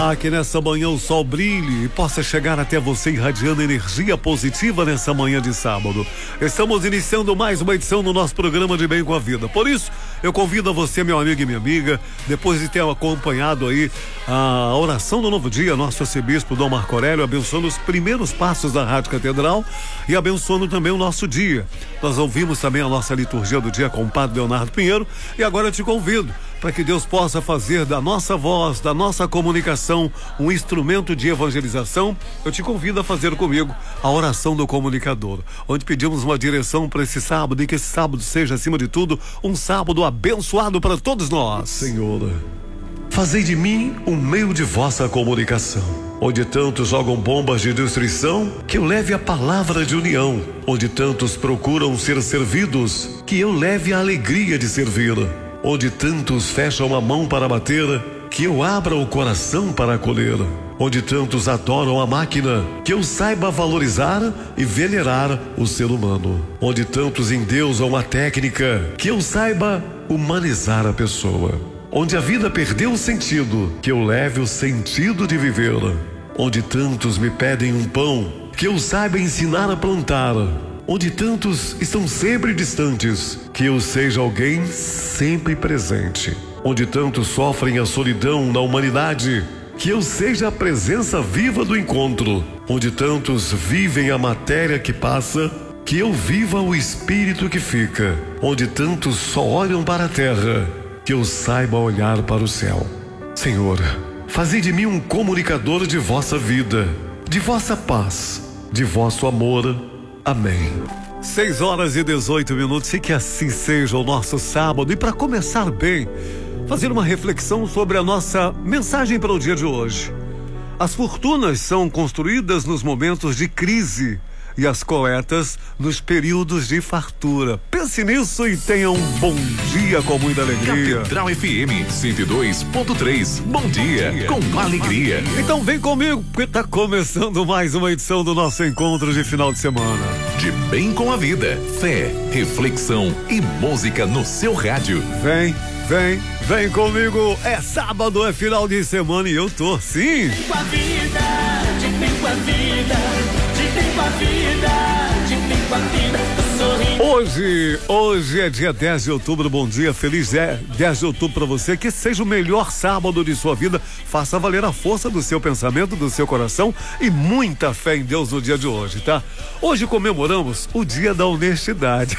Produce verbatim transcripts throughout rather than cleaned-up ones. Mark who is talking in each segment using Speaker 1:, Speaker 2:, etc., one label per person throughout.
Speaker 1: Ah, que nessa manhã o sol brilhe e possa chegar até você irradiando energia positiva nessa manhã de sábado. Estamos iniciando mais uma edição do nosso programa de Bem com a Vida. Por isso, eu convido a você, meu amigo e minha amiga, depois de ter acompanhado aí a oração do novo dia, nosso arcebispo Dom Marco Aurélio, abençoando os primeiros passos da Rádio Catedral e abençoando também o nosso dia. Nós ouvimos também a nossa liturgia do dia com o Padre Leonardo Pinheiro e agora eu te convido para que Deus possa fazer da nossa voz, da nossa comunicação, um instrumento de evangelização. Eu te convido a fazer comigo a oração do comunicador, onde pedimos uma direção para esse sábado e que esse sábado seja, acima de tudo, um sábado abençoado para todos nós. Senhor, fazei de mim um meio de vossa comunicação, onde tantos jogam bombas de destruição, que eu leve a palavra de união, onde tantos procuram ser servidos, que eu leve a alegria de servir, onde tantos fecham a mão para bater, que eu abra o coração para acolher, onde tantos adoram a máquina, que eu saiba valorizar e venerar o ser humano, onde tantos endeusam a técnica, que eu saiba humanizar a pessoa, onde a vida perdeu o sentido, que eu leve o sentido de viver, onde tantos me pedem um pão, que eu saiba ensinar a plantar, onde tantos estão sempre distantes, que eu seja alguém sempre presente, onde tantos sofrem a solidão na humanidade, que eu seja a presença viva do encontro, onde tantos vivem a matéria que passa, que eu viva o espírito que fica, onde tantos só olham para a terra, que eu saiba olhar para o céu. Senhor, fazei de mim um comunicador de vossa vida, de vossa paz, de vosso amor. Amém. seis horas e dezoito minutos, e que assim seja o nosso sábado. E para começar bem, fazer uma reflexão sobre a nossa mensagem para o dia de hoje. As fortunas são construídas nos momentos de crise e as coletas nos períodos de fartura. Pense nisso e tenha um bom dia com muita alegria.
Speaker 2: Catedral F M cento e dois ponto três. Bom dia com alegria.
Speaker 1: Então vem comigo, porque tá começando mais uma edição do nosso encontro de final de semana.
Speaker 2: De Bem com a Vida, fé, reflexão e música no seu rádio.
Speaker 1: Vem, vem, vem comigo. É sábado, é final de semana e eu tô sim.
Speaker 3: De bem com a vida, de bem com a vida, de bem com a vida, de bem com a vida, tô sorrindo.
Speaker 1: Hoje, hoje é dia dez de outubro, bom dia, feliz dez de outubro pra você, que seja o melhor sábado de sua vida, faça valer a força do seu pensamento, do seu coração e muita fé em Deus no dia de hoje, tá? Hoje comemoramos o dia da honestidade,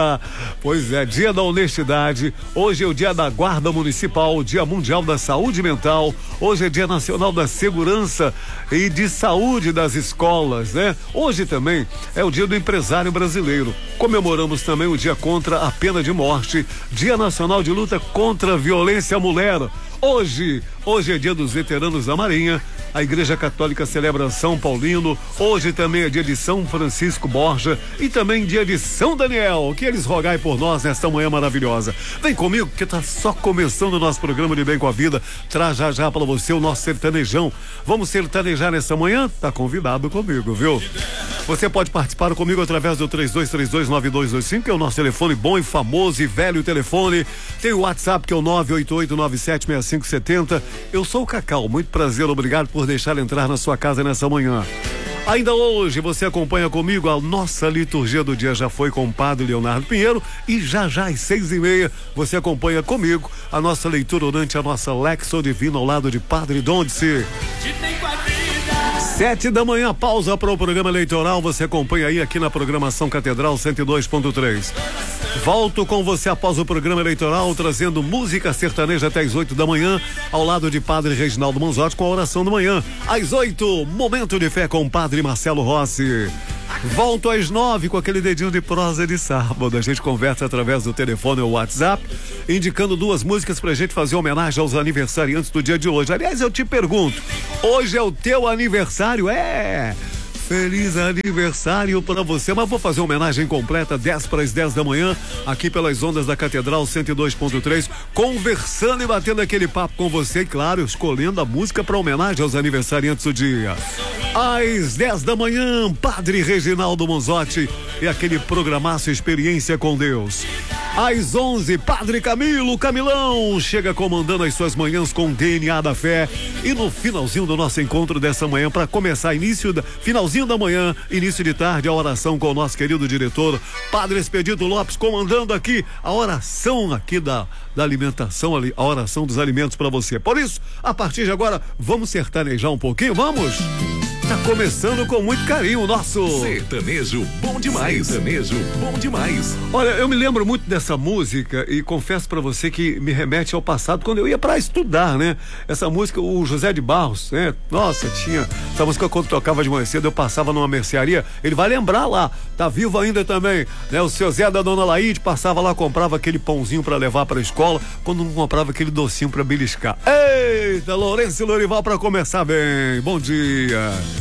Speaker 1: pois é, dia da honestidade, hoje é o dia da guarda municipal, o dia mundial da saúde mental, hoje é dia nacional da segurança e de saúde das escolas, né? Hoje também é o dia do empresário brasileiro, comemoramos Comemoramos também o dia contra a pena de morte, Dia Nacional de Luta contra a Violência à Mulher. Hoje, hoje é dia dos veteranos da Marinha, a Igreja Católica celebra São Paulino, hoje também é dia de São Francisco Borja e também dia de São Daniel, que eles rogai por nós nesta manhã maravilhosa. Vem comigo que tá só começando o nosso programa de Bem com a Vida, traz já já para você o nosso sertanejão. Vamos sertanejar nessa manhã? Tá convidado comigo, viu? Você pode participar comigo através do três dois três dois nove dois dois cinco, que é o nosso telefone bom e famoso e velho telefone. Tem o WhatsApp que é o nove oito oito nove sete seis cinco sete zero. Eu sou o Cacau, muito prazer, obrigado por deixar entrar na sua casa nessa manhã. Ainda hoje você acompanha comigo a nossa liturgia do dia, já foi com o Padre Leonardo Pinheiro, e já já às seis e meia você acompanha comigo a nossa leitura durante a nossa Lexo Divina ao lado de Padre Dondice. Sete da manhã, pausa para o programa eleitoral, você acompanha aí aqui na programação Catedral cento e dois ponto três. Volto com você após o programa eleitoral, trazendo música sertaneja até às oito da manhã, ao lado de Padre Reginaldo Manzotti com a oração da manhã. Às oito, momento de fé com o Padre Marcelo Rossi. Volto às nove com aquele dedinho de prosa de sábado. A gente conversa através do telefone ou WhatsApp, indicando duas músicas pra gente fazer homenagem aos aniversariantes do dia de hoje. Aliás, eu te pergunto, hoje é o teu aniversário? É! Feliz aniversário para você, mas vou fazer uma homenagem completa, dez para as dez da manhã, aqui pelas ondas da Catedral cento e dois ponto três, conversando e batendo aquele papo com você, e claro, escolhendo a música para homenagem aos aniversariantes do dia. Às dez da manhã, Padre Reginaldo Manzotti e aquele programaço Experiência com Deus. Às onze, Padre Camilo, Camilão, chega comandando as suas manhãs com D N A da fé. E no finalzinho do nosso encontro dessa manhã, para começar, início da, finalzinho da manhã, início de tarde, a oração com o nosso querido diretor, Padre Expedito Lopes, comandando aqui a oração aqui da, da alimentação, a oração dos alimentos para você. Por isso, a partir de agora, vamos sertanejar um pouquinho, vamos? Tá começando com muito carinho o nosso
Speaker 2: Sertanejo Bom Demais. Sertanejo Bom Demais.
Speaker 1: Olha, eu me lembro muito dessa música e confesso pra você que me remete ao passado quando eu ia pra estudar, né? Essa música, o José de Barros, né? Nossa, tinha essa música quando tocava de manhã cedo, eu passava numa mercearia, ele vai lembrar lá, tá vivo ainda também, né? O seu Zé da Dona Laíde passava lá, comprava aquele pãozinho pra levar pra escola, quando não comprava aquele docinho pra beliscar. Eita, Lourenço e Lorival pra começar bem. Bom dia.